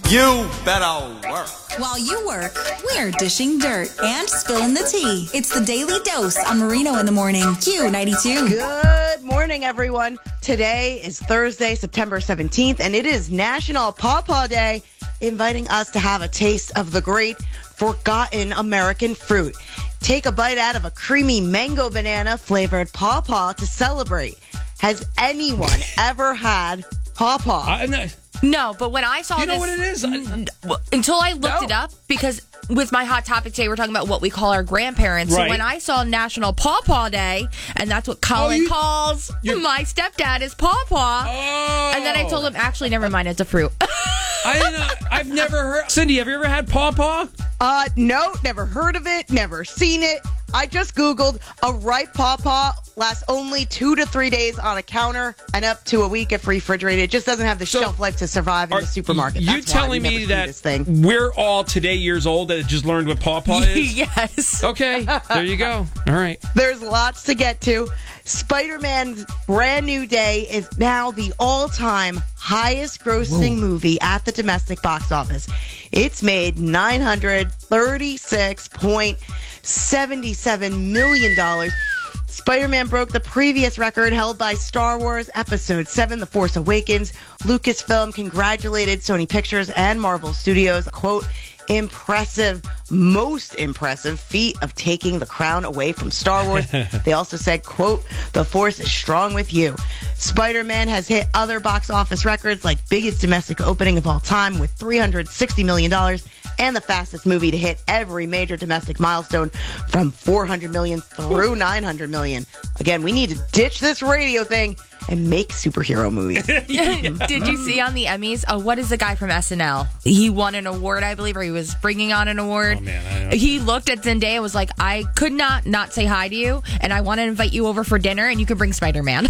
You better work. While you work, we're dishing dirt and spilling the tea. It's the Daily Dose on Marino in the Morning. Q92. Good morning, everyone. Today is Thursday, September 17th, and it is National Pawpaw Day, inviting us to have a taste of the great forgotten American fruit. Take a bite out of a creamy mango banana flavored pawpaw to celebrate. Has anyone ever had pawpaw? No, but when I saw you know what it is? until I looked it up, because with my hot topic today, we're talking about what we call our grandparents. Right. So when I saw National Pawpaw Day, and that's what Colin calls my stepdad is pawpaw, and then I told him, actually, never mind, it's a fruit. I've never heard. Cindy, have you ever had pawpaw? No, never heard of it, never seen it. I just Googled a ripe pawpaw lasts only 2 to 3 days on a counter and up to a week if refrigerated. It just doesn't have the shelf life to survive in the supermarket. You telling me that we're all today years old that just learned what pawpaw is? Yes. Okay, there you go. All right. There's lots to get to. Spider-Man's Brand New Day is now the all-time highest grossing movie at the domestic box office. It's made $936.77 million. Spider-Man broke the previous record held by Star Wars Episode 7, The Force Awakens. Lucasfilm congratulated Sony Pictures and Marvel Studios, quote, impressive, most impressive feat of taking the crown away from Star Wars. They also said, quote, the Force is strong with you. Spider-Man has hit other box office records like biggest domestic opening of all time with $360 million and the fastest movie to hit every major domestic milestone from $400 million through $900 million. Again, we need to ditch this radio thing and make superhero movies. Did you see on the Emmys? What is the guy from SNL? He won an award, I believe, or he was bringing on an award. Oh, man, I know. He looked at Zendaya and was like, I could not say hi to you, and I want to invite you over for dinner, and you can bring Spider-Man.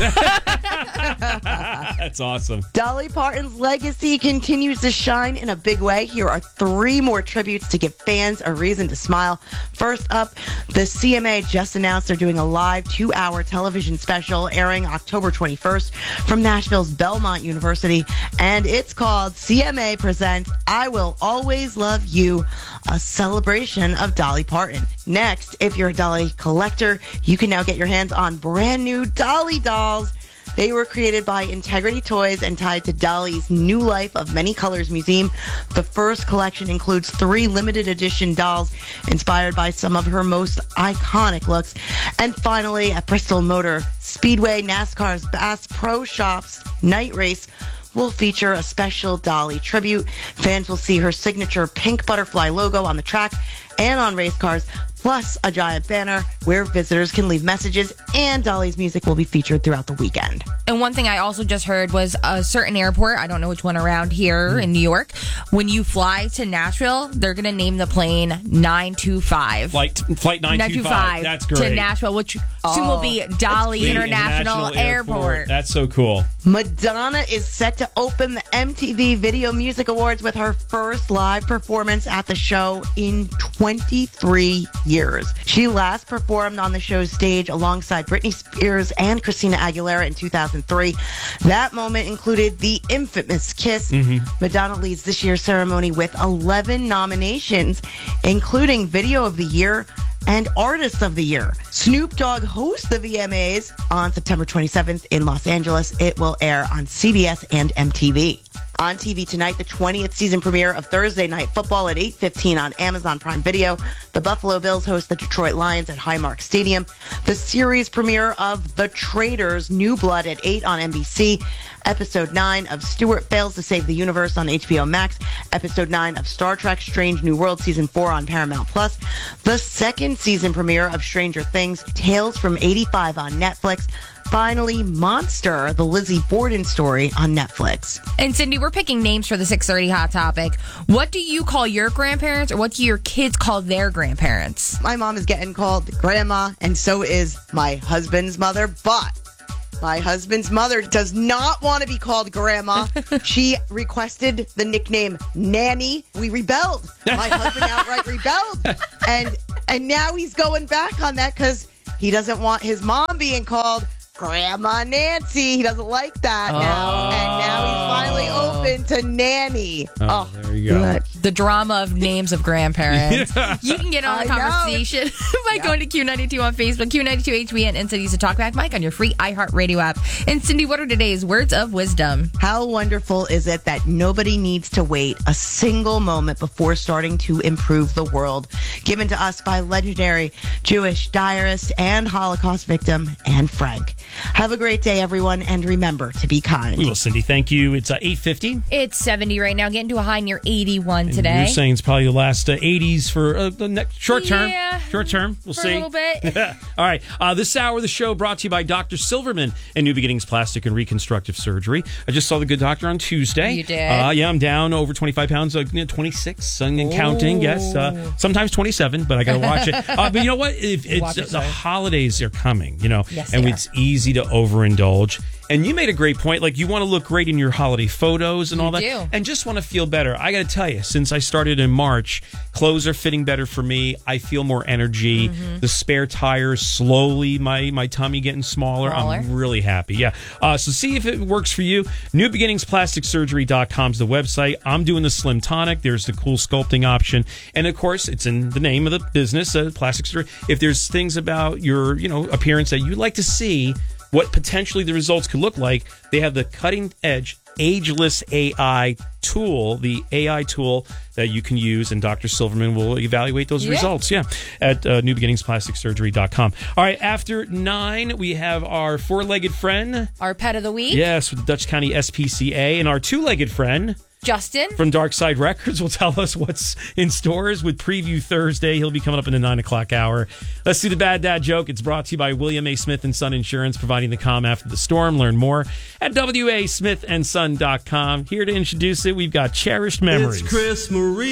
That's awesome. Dolly Parton's legacy continues to shine in a big way. Here are 3 more tributes to give fans a reason to smile. First up, the CMA just announced they're doing a live 2-hour television special airing October 21st from Nashville's Belmont University, and it's called CMA Presents I Will Always Love You, a celebration of Dolly Parton. Next, if you're a Dolly collector, you can now get your hands on brand new Dolly dolls. They were created by Integrity Toys and tied to Dolly's New Life of Many Colors Museum. The first collection includes 3 limited edition dolls inspired by some of her most iconic looks. And finally, at Bristol Motor Speedway, NASCAR's Bass Pro Shops night race will feature a special Dolly tribute. Fans will see her signature pink butterfly logo on the track and on race cars, plus a giant banner where visitors can leave messages, and Dolly's music will be featured throughout the weekend. And one thing I also just heard was a certain airport, I don't know which one around here in New York, when you fly to Nashville, they're going to name the plane 925. Flight 925. That's great. To Nashville, which soon will be Dolly International Airport. That's so cool. Madonna is set to open the MTV Video Music Awards with her first live performance at the show in 23 years. She last performed on the show's stage alongside Britney Spears and Christina Aguilera in 2003. That moment included the infamous kiss. Madonna leads this year's ceremony with 11 nominations, including Video of the Year and Artist of the Year. Snoop Dogg hosts the VMAs on September 27th in Los Angeles. It will air on CBS and MTV. On TV tonight, the 20th season premiere of Thursday Night Football at 8:15 on Amazon Prime Video. The Buffalo Bills host the Detroit Lions at Highmark Stadium. The series premiere of The Traitors, New Blood at 8 on NBC. Episode 9 of Stuart Fails to Save the Universe on HBO Max. Episode 9 of Star Trek Strange New World Season 4 on Paramount Plus. The second season premiere of Stranger Things, Tales from 85 on Netflix. Finally, Monster, the Lizzie Borden story on Netflix. And Cindy, we're picking names for the 6:30 Hot Topic. What do you call your grandparents, or what do your kids call their grandparents? My mom is getting called grandma, and so is my husband's mother, but my husband's mother does not want to be called grandma. She requested the nickname Nanny. We rebelled. My husband outright rebelled. And now he's going back on that because he doesn't want his mom being called Grandma Nancy. He doesn't like that now. And now he's finally open to Nanny. Oh, there you go. Good. The drama of names of grandparents. Yeah. You can get on the I know. conversation by going to Q92 on Facebook, Q92HBN, and Cindy's Talk Back Mike on your free iHeartRadio app. And Cindy, what are today's words of wisdom? How wonderful is it that nobody needs to wait a single moment before starting to improve the world? Given to us by legendary Jewish diarist and Holocaust victim Anne Frank. Have a great day, everyone, and remember to be kind. We will, Cindy. Thank you. It's 8:50. It's 70 right now, getting to a high near 81 today. You're saying it's probably the last 80s for the next short term. Yeah. Short term. We'll For see. a little bit. All right. This hour of the show brought to you by Dr. Silverman and New Beginnings Plastic and Reconstructive Surgery. I just saw the good doctor on Tuesday. You did? Yeah, I'm down over 25 pounds, 26 and counting. Yes. Sometimes 27, but I got to watch it. But you know what? Watch it, The sir. holidays are coming, Yes, and they it's easy to overindulge. And you made a great point. Like, you want to look great in your holiday photos and all that. do. And just want to feel better. I got to tell you, since I started in March, clothes are fitting better for me. I feel more energy. The spare tires, slowly, my tummy getting smaller. I'm really happy. Yeah. So see if it works for you. NewBeginningsPlasticSurgery.com is the website. I'm doing the Slim Tonic. There's the cool sculpting option. And of course, it's in the name of the business, plastic surgery. If there's things about your, appearance that you'd like to see, what potentially the results could look like, they have the cutting-edge ageless AI tool, the AI tool that you can use, and Dr. Silverman will evaluate those results, at NewBeginningsPlasticSurgery.com. All right, after 9, we have our four-legged friend. Our pet of the week, Yes, with the Dutch County SPCA, and our two-legged friend Justin. from Dark Side Records will tell us what's in stores with Preview Thursday. He'll be coming up in the 9 o'clock hour. Let's do the Bad Dad Joke. It's brought to you by William A. Smith & Son Insurance, providing the calm after the storm. Learn more at WASmithandSon.com. Here to introduce it, we've got Cherished Memories. It's Chris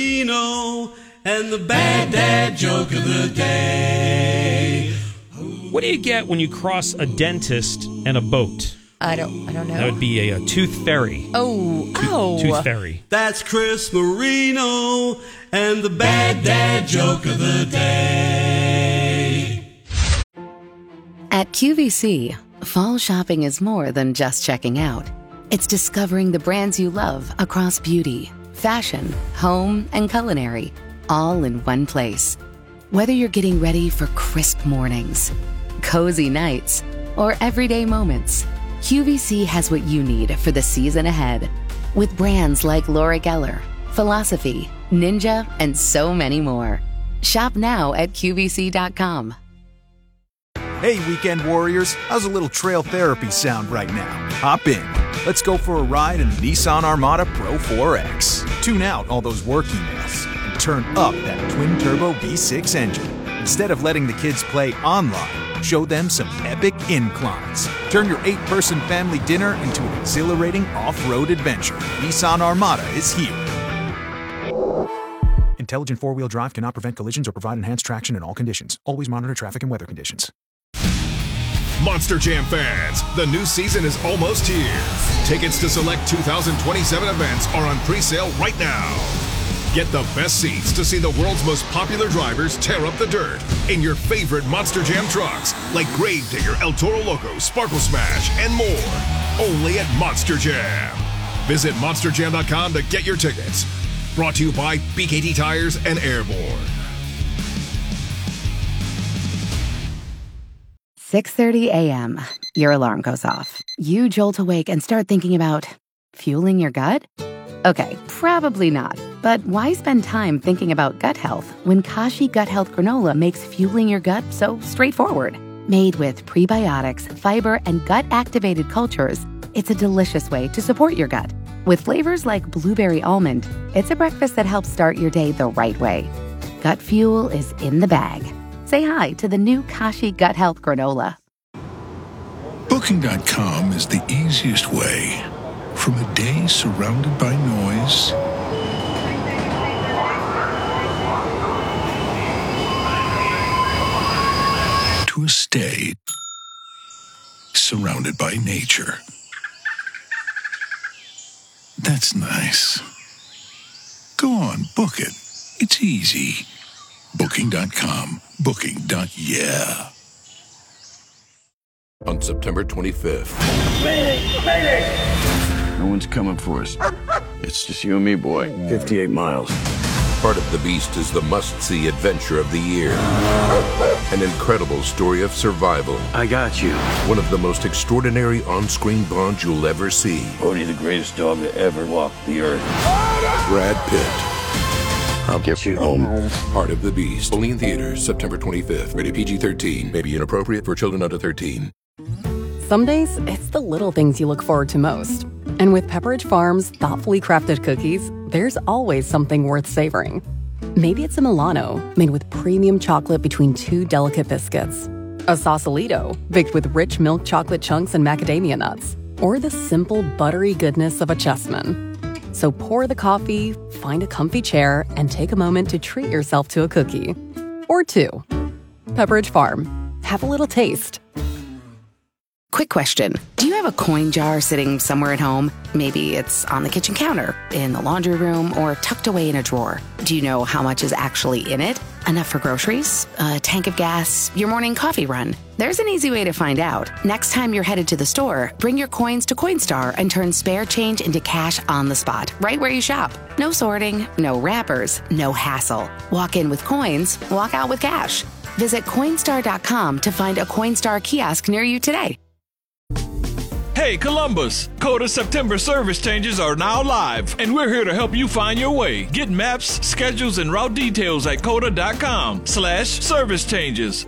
Marino and the Bad Dad Joke of the Day. What do you get when you cross a dentist and a boat? I don't know. That would be a tooth fairy. Tooth fairy. That's Chris Marino and the Bad Dad Joke of the Day. At QVC, fall shopping is more than just checking out. It's discovering the brands you love across beauty, fashion, home, and culinary, all in one place. Whether you're getting ready for crisp mornings, cozy nights, or everyday moments, QVC has what you need for the season ahead. With brands like Laura Geller, Philosophy, Ninja, and so many more. Shop now at QVC.com. Hey, weekend warriors, how's a little trail therapy sound right now? Hop in. Let's go for a ride in the Nissan Armada Pro 4X. Tune out all those work emails and turn up that twin-turbo V6 engine. Instead of letting the kids play online, show them some epic inclines. Turn your 8-person family dinner into an exhilarating off-road adventure. Nissan Armada is here. Intelligent four-wheel drive cannot prevent collisions or provide enhanced traction in all conditions. Always monitor traffic and weather conditions. Monster Jam fans, the new season is almost here. Tickets to select 2027 events are on pre-sale right now. Get the best seats to see the world's most popular drivers tear up the dirt in your favorite Monster Jam trucks, like Gravedigger, El Toro Loco, Sparkle Smash, and more. Only at Monster Jam. Visit monsterjam.com to get your tickets. Brought to you by BKT Tires and Airborne. 6:30 a.m. Your alarm goes off. You jolt awake and start thinking about fueling your gut? Okay, probably not. But why spend time thinking about gut health when Kashi Gut Health Granola makes fueling your gut so straightforward? Made with prebiotics, fiber, and gut-activated cultures, it's a delicious way to support your gut. With flavors like blueberry almond, it's a breakfast that helps start your day the right way. Gut fuel is in the bag. Say hi to the new Kashi Gut Health Granola. Booking.com is the easiest way. From a day surrounded by noise to a stay surrounded by nature. That's nice. Go on, book it. It's easy. Booking.com. Booking.yeah. On September 25th, No one's coming for us. It's just you and me, boy. 58 miles. Heart of the Beast is the must-see adventure of the year. An incredible story of survival. I got you. One of the most extraordinary on-screen Bonds you'll ever see. Bodhi, the greatest dog to ever walk the earth. Brad Pitt. I'll get you home. Heart of the Beast. Only in theaters September 25th. Rated PG-13. May be inappropriate for children under 13. Some days, it's the little things you look forward to most. And with Pepperidge Farm's thoughtfully crafted cookies, there's always something worth savoring. Maybe it's a Milano, made with premium chocolate between two delicate biscuits. A Sausalito, baked with rich milk chocolate chunks and macadamia nuts. Or the simple, buttery goodness of a Chessman. So pour the coffee, find a comfy chair, and take a moment to treat yourself to a cookie. Or two. Pepperidge Farm. Have a little taste. Quick question. Do you have a coin jar sitting somewhere at home? Maybe it's on the kitchen counter, in the laundry room, or tucked away in a drawer. Do you know how much is actually in it? Enough for groceries? A tank of gas? Your morning coffee run? There's an easy way to find out. Next time you're headed to the store, bring your coins to Coinstar and turn spare change into cash on the spot, right where you shop. No sorting, no wrappers, no hassle. Walk in with coins, walk out with cash. Visit Coinstar.com to find a Coinstar kiosk near you today. Hey Columbus, Coda September service changes are now live, and we're here to help you find your way. Get maps, schedules, and route details at coda.com/service changes.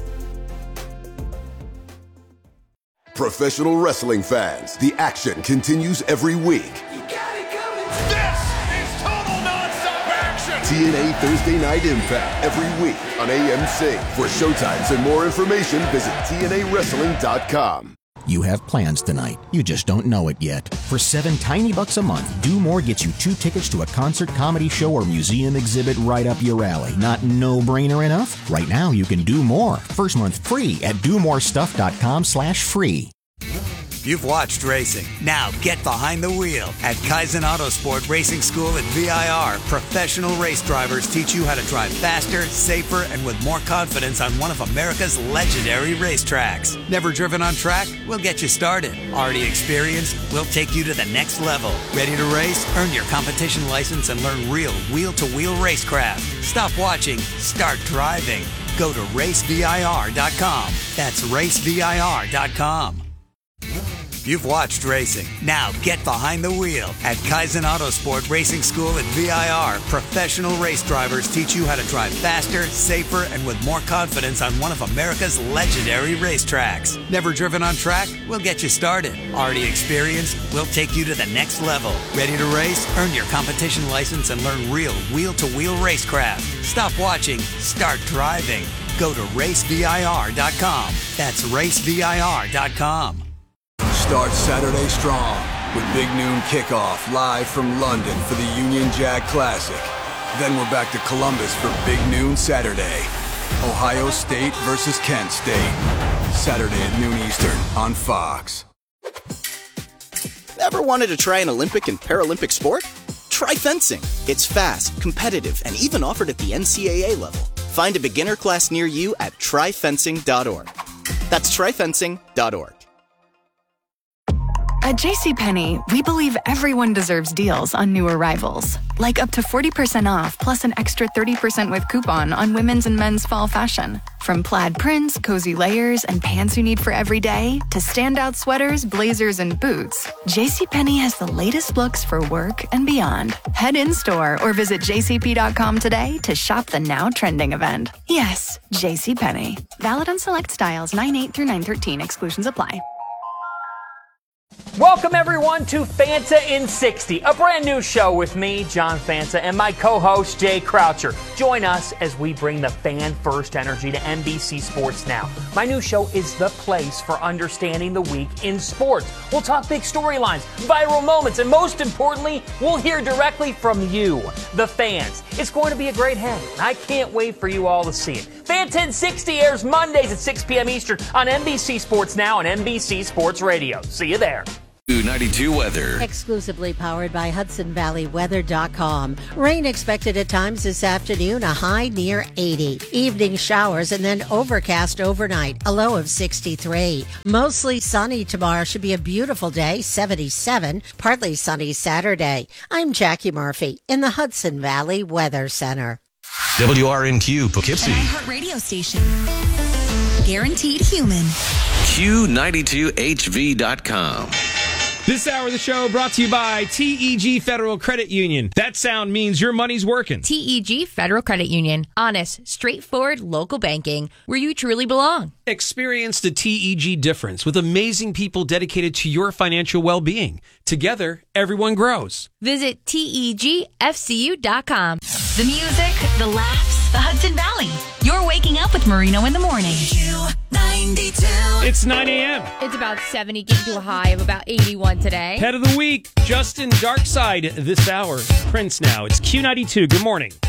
Professional wrestling fans, the action continues every week. This is total nonstop action. TNA Thursday Night Impact every week on AMC. For showtimes and more information, visit TNAWrestling.com. You have plans tonight. You just don't know it yet. For $7 tiny bucks a month, Do More gets you 2 tickets to a concert, comedy show, or museum exhibit right up your alley. Not no-brainer enough? Right now, you can do more. First month free at domorestuff.com/free. You've watched racing. Now get behind the wheel. At Kaizen Autosport Racing School at VIR, professional race drivers teach you how to drive faster, safer, and with more confidence on one of America's legendary racetracks. Never driven on track? We'll get you started. Already experienced? We'll take you to the next level. Ready to race? Earn your competition license and learn real wheel-to-wheel racecraft. Stop watching. Start driving. Go to racevir.com. That's racevir.com. You've watched racing. Now get behind the wheel. At Kaizen Autosport Racing School at VIR, professional race drivers teach you how to drive faster, safer, and with more confidence on one of America's legendary racetracks. Never driven on track? We'll get you started. Already experienced? We'll take you to the next level. Ready to race? Earn your competition license and learn real wheel-to-wheel racecraft. Stop watching. Start driving. Go to racevir.com. That's racevir.com. Start Saturday strong with Big Noon Kickoff live from London for the Union Jack Classic. Then we're back to Columbus for Big Noon Saturday. Ohio State versus Kent State. Saturday at noon Eastern on Fox. Ever wanted to try an Olympic and Paralympic sport? Try fencing. It's fast, competitive, and even offered at the NCAA level. Find a beginner class near you at tryfencing.org. That's tryfencing.org. At JCPenney, we believe everyone deserves deals on new arrivals. Like up to 40% off plus an extra 30% with coupon on women's and men's fall fashion. From plaid prints, cozy layers, and pants you need for every day, to standout sweaters, blazers, and boots, JCPenney has the latest looks for work and beyond. Head in-store or visit jcp.com today to shop the now trending event. Yes, JCPenney. Valid on select styles 9/8 through 9/13. Exclusions apply. Welcome, everyone, to Fanta in 60, a brand new show with me, John Fanta, and my co-host, Jay Croucher. Join us as we bring the fan-first energy to NBC Sports Now. My new show is the place for understanding the week in sports. We'll talk big storylines, viral moments, and most importantly, we'll hear directly from you, the fans. It's going to be a great hang. I can't wait for you all to see it. Fanta in 60 airs Mondays at 6 p.m. Eastern on NBC Sports Now and NBC Sports Radio. See you there. Q92 weather. Exclusively powered by HudsonValleyWeather.com. Rain expected at times this afternoon, a high near 80. Evening showers and then overcast overnight, a low of 63. Mostly sunny tomorrow. Should be a beautiful day, 77. Partly sunny Saturday. I'm Jackie Murphy in the Hudson Valley Weather Center. WRNQ Poughkeepsie. An iHeart radio station. Guaranteed human. Q92HV.com. This hour of the show brought to you by TEG Federal Credit Union. That sound means your money's working. TEG Federal Credit Union. Honest, straightforward local banking where you truly belong. Experience the TEG difference with amazing people dedicated to your financial well-being. Together, everyone grows. Visit TEGFCU.com. The music, the laughs, the Hudson Valley. You're waking up with Marino in the morning. Q92. It's 9 a.m. It's about 70, getting to a high of about 81 today. Head of the week, Justin Darkside this hour. Prince now. It's Q92. Good morning.